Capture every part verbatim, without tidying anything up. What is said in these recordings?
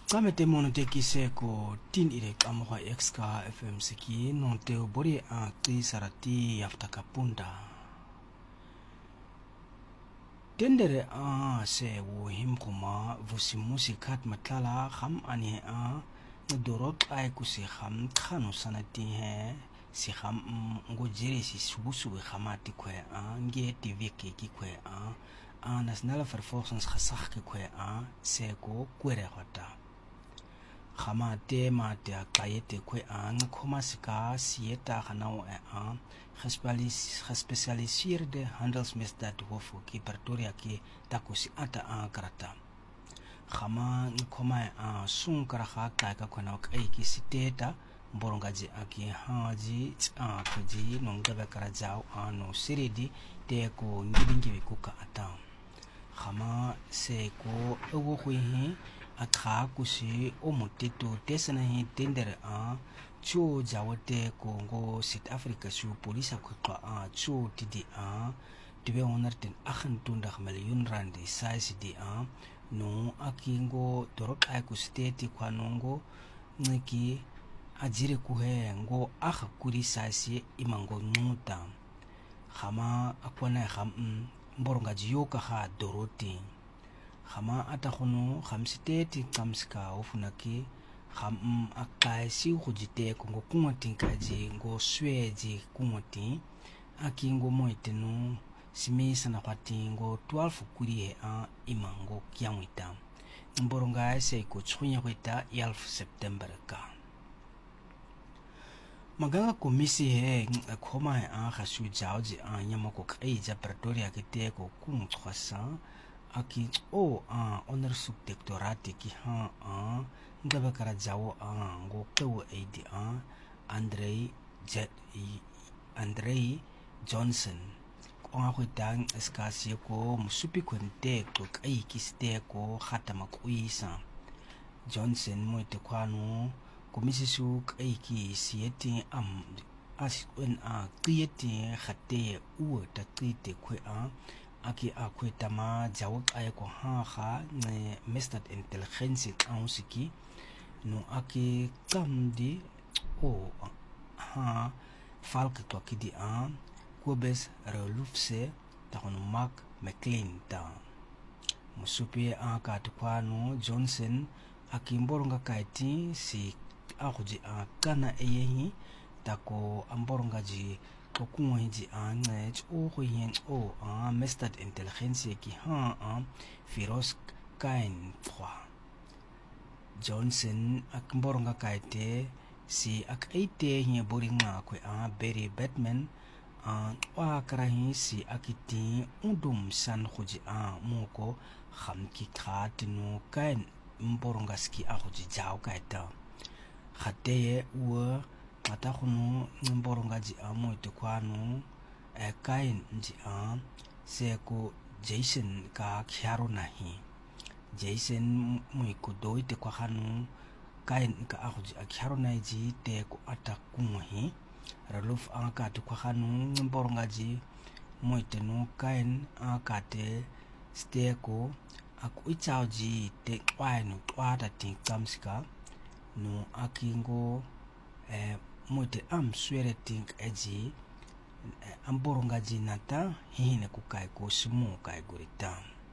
Kamete mono teki seko tin ire kamoha exka F M siki non te bori a ti sarati yaftaka punda. Tendere a se wo him kuma vusi musikat matala kham ani a dorot ay kusi kham khanu sanati he si kham ngo jere si subusu khamati kwe a nge T V ke ki kwe a a nasionale vervolgens gesag ke kwe a seko kwere hota. Khama te ma te kayete kwe a ngkhoma sika sieta khanao a gespecialiseerde handelsmisdaad hofu ki Pretoria ki takusi ata a karata. Khama ngkhoma a sung karaha kaika kwana kai ki siteta borongaji aki haji a kaji nongaba karajao a no siridi te ko ngibingi kuka ata. Khama se ko ewo kwihi akha kusi o motito tesana hi tender a cho jawate Congo South Africa su polisa kwa a cho tidi a tweehonderdagentwintig miljoen rand size di a no akingo dorok ay kusteti kwa nongo ngiki ajire kuhe ngo akha kuri size imango nuta khama akwana kham mboronga jiyoka ha doroti khama atakhono khamsiteti kamska ofunaki kham akaisi khujite kongo kumati kaji ngo sweji kumati akingo moitenu simisa na kwati ngo twelve kuri a imango kyamwita mboronga ese ko tsunya kwita twelve September ka maganga komisi he khoma a khasu jaoji a nyamako kaija Pretoria kete ko kumtswasa aki o a onderzoek doctorate ki ha a ngaba kara jawo a ngo kewo edi a Andrei Jet Andrei Johnson ko a khwitang eskasi ko musupi kwente ko kai ki ste ko khata makuisa Johnson mo te kwano komisi su kai ki sieti am as un a kriete khate u ta krite kwe a aki akwetama jawak ay ko ha kha ne misdaad intelligence ausiki no aki kamdi o ha falk to kidi a kobes relufse ta kono Mark McLean ta musupi aka tukwano Johnson aki mboronga kaiti si akuji akana eyehi tako amboronga ji kokuwa hiji ane o huyen o a misdaad intelligence ki ha a Firoz Kain trois Johnson ak mboronga kaite si ak eite hi boringa kwe a Barry Batman a wa karahi si akiti undum san khuji a moko khamki khatinu Kain mboronga ski a khuji jaw kaita khate u mata khunu mboronga ji amo te kwano e Kain ji a seko Jason ka khyaro nahi Jason mu ko doi te kwa khanu Kain ka akhuji akhyaro nahi ji te ko atakuhi raluf aka te kwa khanu mboronga ji mo te no Kain aka te steko aku ichao ji te kwano twata ti kamska no akingo eh moite am swere think eji amboronga jinata hine kukai ko simu kai gurita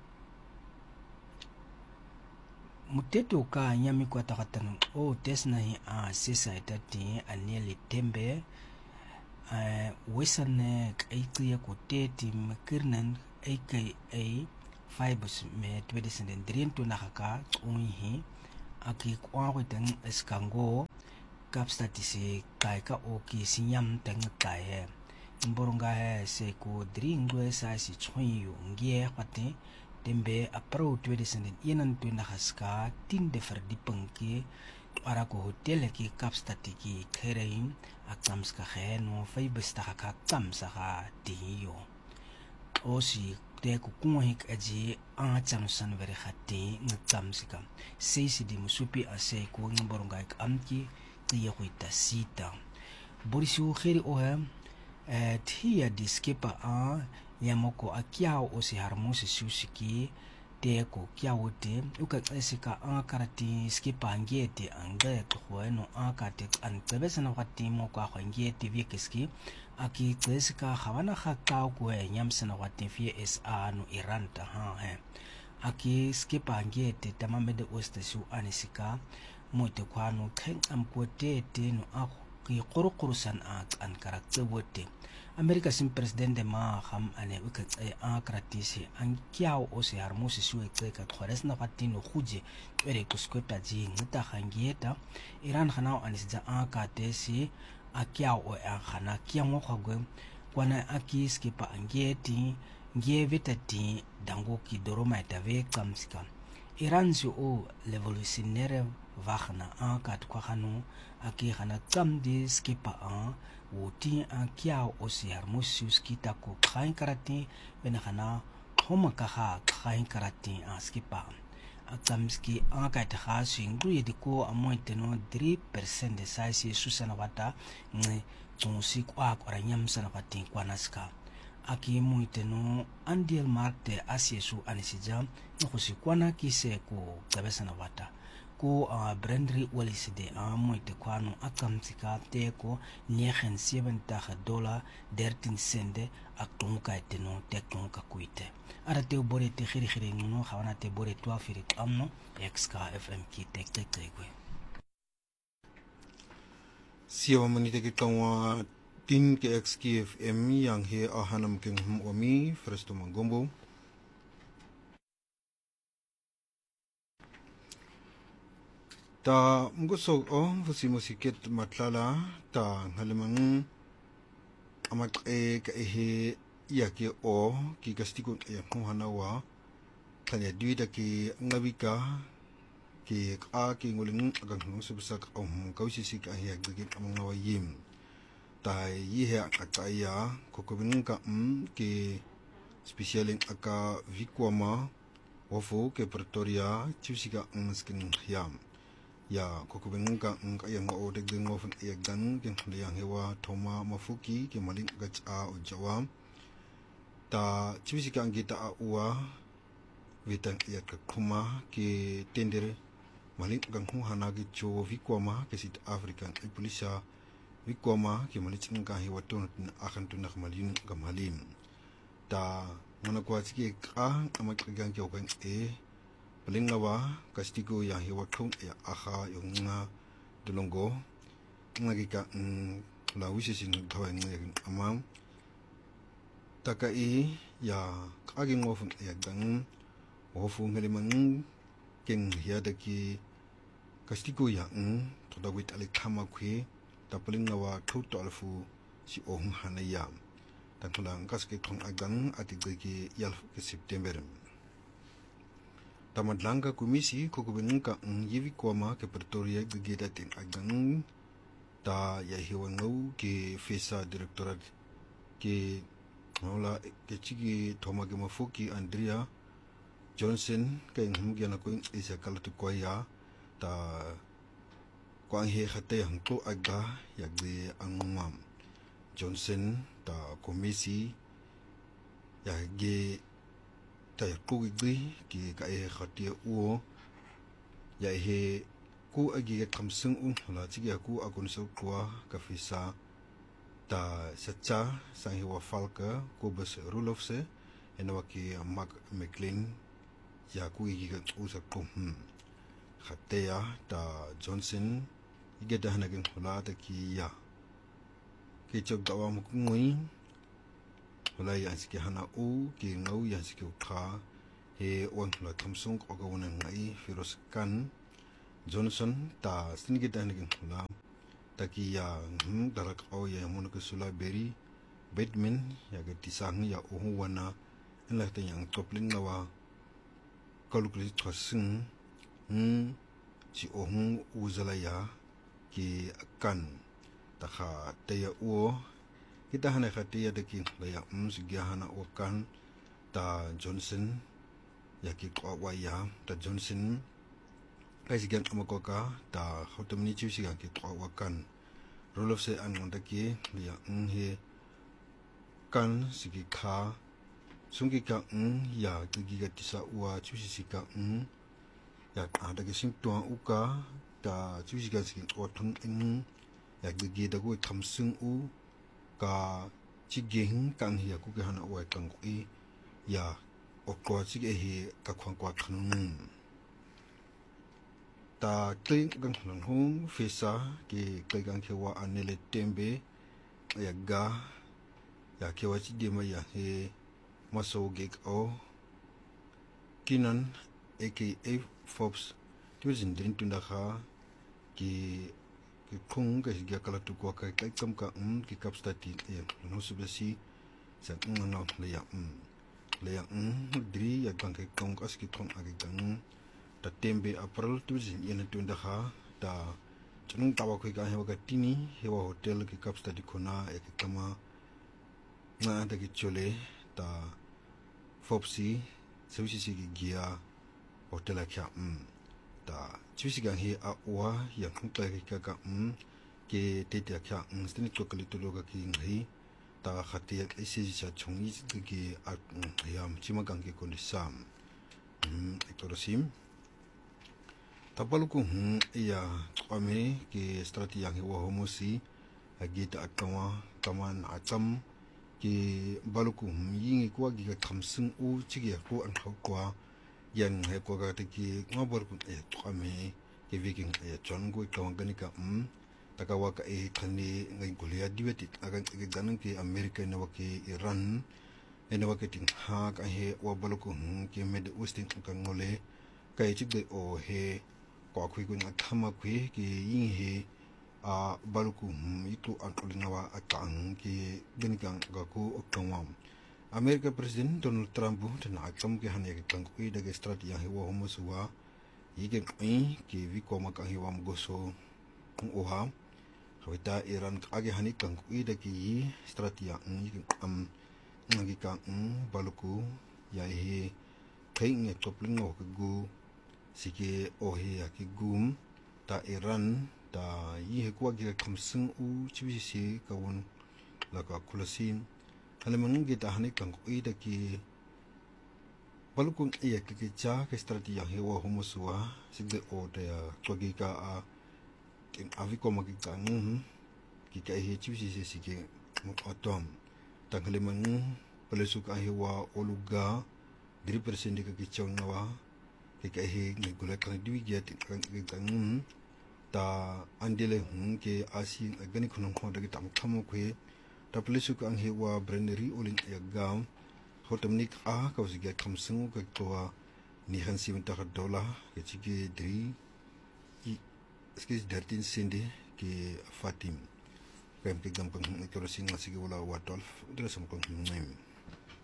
muteto ka nyami kwa takatano o tesna hi a sisa itati aneli tembe eh wesane kaiti ko teti mkirnan aka fibers me twenty twenty-three nakaka onhi aki kwa kwetang eskango kapstatisi kaika oki sinyam tang kai mboronga he se ko dringwe sa si chonyo ngie khate tembe apro twenty twenty-one na haska tin de verdipangki ara ko hotel ki kapstatiki kherein akamska khe no faibesta ka kamsa ha tiyo osi te ko kuhik aji a chamsan veri khate ngamsika seisi di musupi ase ko mboronga ik amki tiya kuita sita borisu khiri ohe eh tia di skipa a yamoko akiao osi harmosi susiki teko kiawote ukaxesika ankarati skipa ngeti angeke khweno akate anxebesena kwatimo kwa khwangeti vikeski aki xesika khabana khaqaw kwe nyamsena kwatifie S A no Iran ta ha he aki skipa ngeti tamamede ostesu anisika mote kwano khenqam kwotete no akho ki qoruqrusan at ankaratsewote America sin presidente ma kham ane ukatse akratisi ankiao ose harmusi suwe tseka khwaresna kwatino khuje ere kuskweta ji ngita khangieta Iran khanao anisja akatesi akiao o khana kiango khagwe kwana akiskipa angeti ngevitati dango ki doroma tave kamsika Iran si o revolutionnaire vakhna akat kwa khanu aki khana tsamdi skipa an wuti an kiao osi harmusius kita ko khain karati benkhana thoma kaha khain karati an skipa atsamski akat kha singru yediko amoiteno three percent de saisi susana wata nge tsunsi kwa koranyam sana pati kwanaska aki muiteno andiel markte asiesu anisija nkusikwana kise ko tsabesana wata ko uh, brandri waliside amoite kwano akamsika teko negen zeventig dollar dertien cente aktonka eteno tektonka kuite arate bore te khiri khiri no khawana te bore twelve firi amno X K F M ki tek tek tekwe siwa manite ke kawa tin ke X K F M yang he ahanam ke ngum omi fresto mangombo ta mgusog o fusi musiket matlala ta ngalimang amak e ka ehe yake o ki gastiko ya kuhanawa tanya duida ki ngabika ki ka ki nguling agang subsak om kausisi ka ya gigi amnawa yim ta yihe akaya kokobin ka um ki specialin aka vikwama wofo ke Pretoria chusikangskin yam ya kokubenga nga yang o de ding of e gan gen yang hewa thoma mafuki ke malin gach a o jawam ta chibisika ngita a uwa vitan ya ka kuma ke tender malin gang hu hana ge cho vikoma ke sit african e polisa vikoma ke malin nga hewa ton akan tun malin gamalin ta ngana kwa chike ka amak gang ke o gan e Palingawa kastigo yang hewa kong ya aha yung nga dulongo ngagika ng lawisi sin thawang ng amam takai ya kaging ofun ya gang ofu ngalimang king hiadaki kastigo yang todawit alikama kwe tapalingawa toto alfu si ohung hanayam tangkulang kaske kong agang atigaki yalf ke September tamadlanga komisi kokubenga ng yivi kwama ke Pretoria gigeda tin agang ta ya hiwangau ke fesa direktorat ke hola ke chigi thoma ke mafuki Andrea Johnson ke ngumgia na ko isa kalatu kwaya ta kwang he khate hang to aga yagde angmam Johnson ta komisi ya ge ta ku gri ki ka e khatia u ya he ku agi kamsung un la chi ya ku akun so kwa ka fisa ta sacha sang hi wa falka ku bas rulofse enwa ki Mark McLean ya ku igi ka u sa ku khatia ta Johnson ige da hanagin hula ta ki ya ki chok dawa mu ngui wala ya siki hana u ki ngau ya siki ukha he wan la thamsung ko ga wana ngai Firoz Khan Johnson ta singi ta ngi la taki ya hm darak o ya mun ko sula beri Batman ya ga tisang ya o wana la ta yang topling nawa kalukli thasin hm si o hu uzala ya ki kan ta kha ta ya o kita hana khatia de king la ya ums gahana okan ta Johnson ya ki kwa waya ta Johnson kasi gan amakoka ta hotomni chusi ga ki kwa wakan rolof se an ngonda ki ya nghe kan sigi kha sungi ka ng ya giga tisa ua chusi ka ng ya ada ke sim tuang uka ta chusi ka sing othung ing ya giga da go thamsung u ka chigeng kang ya ku ke hana wa kang i ya okwa chige hi ka khwang kwa khanung ta kling gang hlang hong fesa ke klegang ke wa anele tembe ya ga ya ke wa chi de ma ya he maso gig o kinan aka Forbes tuisin din tunda kha ki ki khung ka ga kala tu ko ka kai kam ka um ki kap sta ti e no su besi sa ng na le ya um le ya um dri ya gang ke kong as ki thon agi gang ta tembe april tuisin yen tunda kha ta chunung tawa ko ka hewa ka tini hewa hotel ki kap sta di khona e ki kama na ta ki chole ta Forbes sewisi si ki gia hotel kya um ta chusi gang he a wa yang khung ta ki ka um ke te te kya um stini to kali to loga ki ngai ta khati ya isi sa chongi ki a yam chima gang ki kon sam um ekorosim ta baluku hm ya ame ki strati yang he wa homosi agita atwa kaman atam ki baluku yingi kwa gi ka thamsung u chigi ko an khaw kwa yang he ko ga te ki ngabor ku e ame ke viking e chon go ka ngani ka um taka wa ka e khani ngai gulia diweti agan ke ganan ki america na wa ki iran ena wa ke ting ha ka he wa baluku ki med westing ka ngole ka e chig o he ko khu ku na thama khu ki yin he a baluku itu an olinawa atang ki genikang ga ku oktawam America President Donald Trump dan atam ke hanya ke tang kui daga strategi yang hewa homo suwa yike ai ki vi koma ka hewa mgoso oha kawita Iran age hani tang kui dagi strategi yang yike am ngi ka baluku ya he kai nge topling o ku sike o he ya ki gum ta Iran ta yi he kwa gi kamsung u chibisi ka won la ka kulasin Halimang kita hanik kang kui da ki balukung iya ki cha ke strategi yang hewa homusua sigde o da twagi ka a kin avi ko magi kang ki ka he chi si si ki mo atom tang halimang palesu ka hewa oluga three percent ka ki chong nawa ki ka he ni gula kang diwi ya ti kang ki kang ta andele hum ke asi agani khunong kho da ki tam khamo kwe ta polisu ka ang hewa branderi ulin ya gam hotamnik a ka usiga kamsung ka toa ni hansi menta ka dola ke chige dri ki skis thirteen sende ke fatim kam ke gam kan ko singa sige wala watolf dra sam ko ngem